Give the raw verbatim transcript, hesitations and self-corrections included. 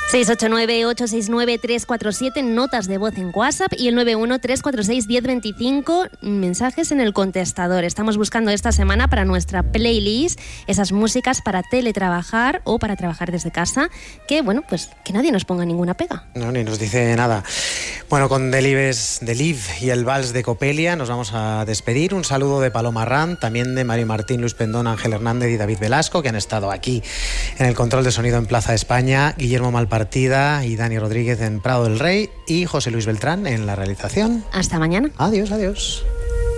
seis ocho nueve, ocho seis nueve, tres cuatro siete, notas de voz en WhatsApp y el nueve uno, tres cuatro seis, uno cero dos cinco, mensajes en el contestador. Estamos buscando esta semana para nuestra playlist esas músicas para teletrabajar o para trabajar desde casa, que bueno, pues que nadie nos ponga ninguna pega. No, ni nos dice nada. Bueno, con Delibes, Deliv y el Vals de Copelia nos vamos a despedir. Un saludo de Paloma Arrán, también de Mario Martín, Luis Pendón, Ángel Hernández y David Velasco, que han estado aquí en el control de sonido en Plaza España, Guillermo Malpartida y Dani Rodríguez en Prado del Rey y José Luis Beltrán en la realización. Hasta mañana. Adiós, adiós.